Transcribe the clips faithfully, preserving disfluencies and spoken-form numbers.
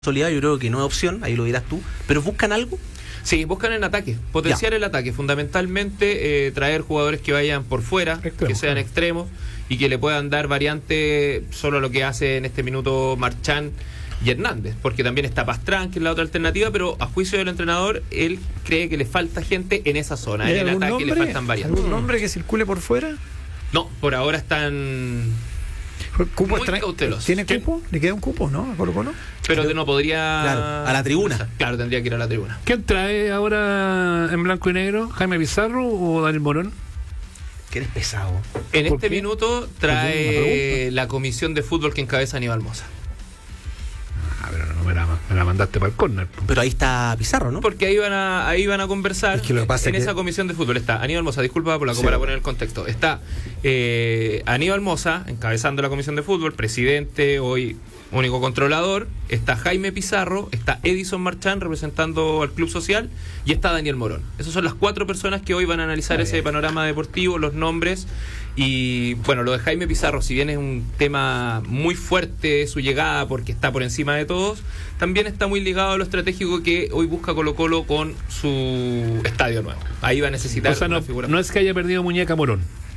Solidario yo creo que no es opción, ahí lo dirás tú, pero ¿buscan algo? Sí, buscan en ataque, potenciar ya. el ataque, fundamentalmente eh, traer jugadores que vayan por fuera, Extremo, que sean claro. extremos y que le puedan dar variante solo a lo que hace en este minuto Marchán y Hernández, porque también está Pastrán, que es la otra alternativa, pero a juicio del entrenador, él cree que le falta gente en esa zona, en el ataque nombre, le faltan variantes. ¿Algún nombre que circule por fuera? No, por ahora están... ¿Cupo muy cautelosos. ¿Tiene cupo? ¿Le queda un cupo, no? ¿A Colo Colo? Pero que no podría... Claro, a la tribuna. Claro, tendría que ir a la tribuna. ¿Quién trae ahora en blanco y negro? ¿Jaime Pizarro o Daniel Morón? Que eres pesado. En este qué? minuto trae la comisión de fútbol que encabeza Aníbal Mosa. Ah, pero no me la, me la mandaste para el córner. Pero ahí está Pizarro, ¿no? Porque ahí van a, ahí van a conversar. Es que lo que pasa en es esa que... comisión de fútbol está Aníbal Mosa, disculpa por la sí. para poner el contexto. Está eh, Aníbal Mosa encabezando la comisión de fútbol, presidente, hoy único controlador. Está Jaime Pizarro, está Edison Marchán representando al Club Social y está Daniel Morón. Esas son las cuatro personas que hoy van a analizar ah, ese bien. panorama deportivo, los nombres. Y bueno, lo de Jaime Pizarro, si bien es un tema muy fuerte su llegada porque está por encima de todos, también está muy ligado a lo estratégico que hoy busca Colo Colo con su estadio nuevo. Ahí va a necesitar o sea, una no, figura. No es que haya perdido muñeca Morón.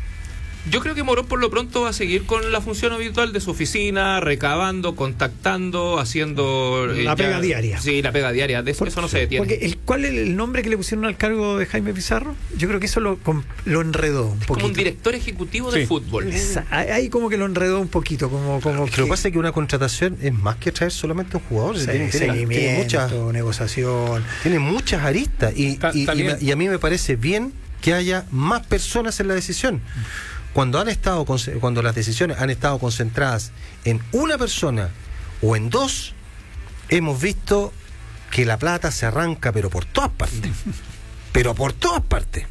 Yo creo que Morón por lo pronto va a seguir con la función habitual de su oficina, recabando, contactando, haciendo... La eh, pega ya, diaria. Sí, la pega diaria, de eso, Por, eso no se detiene. Porque el, ¿cuál es el nombre que le pusieron al cargo de Jaime Pizarro? Yo creo que eso lo, lo enredó un es poquito. Como un director ejecutivo sí. de fútbol. Esa, ahí como que lo enredó un poquito. Como, como que... Lo que pasa es que una contratación es más que traer solamente un jugador. Sí, tiene, seguimiento, tiene muchas, negociación. Tiene muchas aristas y, Ta, y, y, y a mí me parece bien que haya más personas en la decisión. Cuando han estado cuando las decisiones han estado concentradas en una persona o en dos, hemos visto que la plata se arranca pero por todas partes. Pero por todas partes.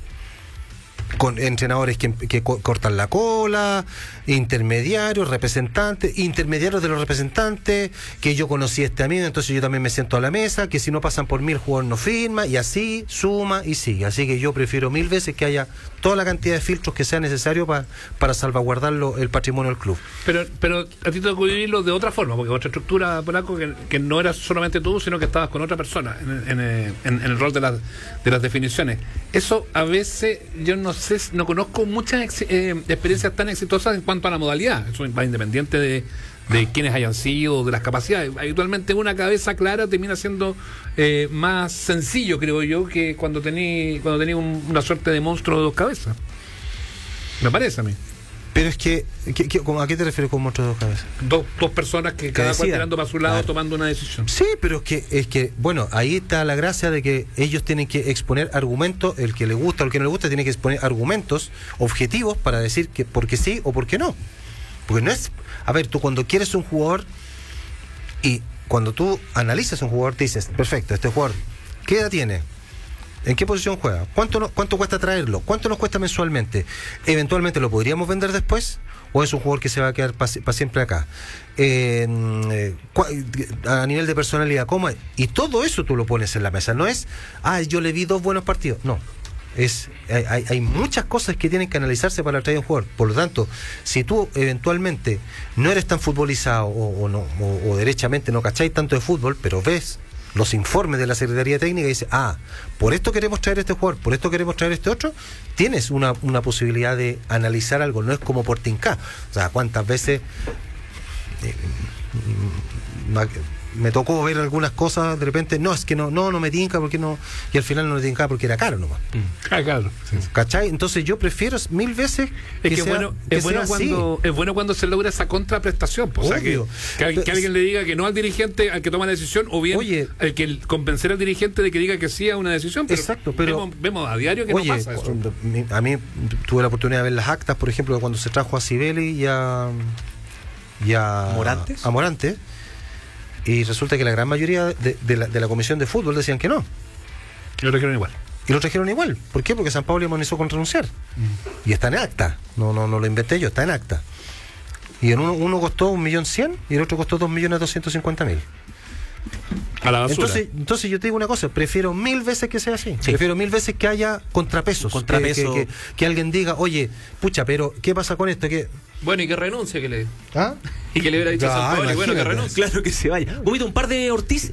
Con entrenadores que, que cortan la cola, intermediarios, representantes, intermediarios de los representantes, que yo conocí a este amigo, entonces yo también me siento a la mesa, que si no pasan por mí el jugador no firma, y así suma y sigue. Así que yo prefiero mil veces que haya toda la cantidad de filtros que sea necesario pa, para salvaguardar lo, el patrimonio del club. Pero pero a ti te tocó vivirlo de otra forma, porque otra estructura, Polaco, que, que no era solamente tú, sino que estabas con otra persona en, en, en, en el rol de las, de las definiciones. Eso a veces yo no sé, no conozco muchas ex, eh, experiencias tan exitosas en cuanto a la modalidad. Eso va independiente de, de quienes hayan sido, de las capacidades. Habitualmente una cabeza clara termina siendo eh, más sencillo, creo yo, que cuando tení, cuando tení un, una suerte de monstruo de dos cabezas. Me parece a mí. Pero es que, ¿qué, qué, ¿a qué te refieres con monstruo de dos cabezas? Dos, dos personas que, que cada cual tirando para su lado, claro, tomando una decisión. Sí, pero es que, es que, bueno, ahí está la gracia de que ellos tienen que exponer argumentos, el que le gusta o el que no le gusta tiene que exponer argumentos objetivos para decir que por qué sí o por qué no. Porque no es, a ver, tú cuando quieres un jugador y cuando tú analizas un jugador te dices, perfecto, este jugador, ¿qué edad tiene? ¿En qué posición juega? ¿Cuánto, no, ¿Cuánto cuesta traerlo? ¿Cuánto nos cuesta mensualmente? ¿Eventualmente lo podríamos vender después? ¿O es un jugador que se va a quedar para pa siempre acá? Eh, a nivel de personalidad, ¿cómo es? Y todo eso tú lo pones en la mesa. No es, ah, yo le vi dos buenos partidos. No. Es, hay, hay muchas cosas que tienen que analizarse para traer un jugador. Por lo tanto, si tú eventualmente no eres tan futbolizado o, o, no, o, o derechamente no cacháis tanto de fútbol, pero ves los informes de la Secretaría Técnica y dice, ah, por esto queremos traer este jugador, por esto queremos traer este otro, tienes una, una posibilidad de analizar algo, no es como por tincar. O sea, cuántas veces eh, me tocó ver algunas cosas, de repente, no, es que no, no, no me tinca, porque no, y al final no me tinca porque era caro nomás. Ah, claro. Sí. ¿Cachai? Entonces yo prefiero mil veces que, es que, sea, bueno, que es bueno sea cuando así. Es bueno cuando se logra esa contraprestación, pues, o sea, que, que, que alguien le diga que no al dirigente al que toma la decisión, o bien oye, el que convencer al dirigente de que diga que sí a una decisión, pero, exacto, pero vemos, vemos a diario que oye, no pasa eso. A mí tuve la oportunidad de ver las actas, por ejemplo, de cuando se trajo a Sibeli y a, y a Morantes, a Morantes. Y resulta que la gran mayoría de, de, la, de la comisión de fútbol decían que no. Y lo trajeron igual. Y lo trajeron igual. ¿Por qué? Porque San Pablo amonizó con renunciar. Mm. Y está en acta. No, no, no lo inventé yo, está en acta. Y en uno, uno costó un millón cien y el otro costó dos millones doscientos cincuenta mil. A la basura. Entonces, entonces yo te digo una cosa, prefiero mil veces que sea así. Sí. Prefiero mil veces que haya contrapesos. Contrapeso. Que, que, que, que alguien diga, oye, pucha, pero ¿qué pasa con esto? Que Bueno, y que renuncie, que le... ¿Ah? Y que le hubiera dicho Ya, a San Paolo, y bueno, que imagínate. renuncie. Claro que se vaya. Gomito, un par de Ortiz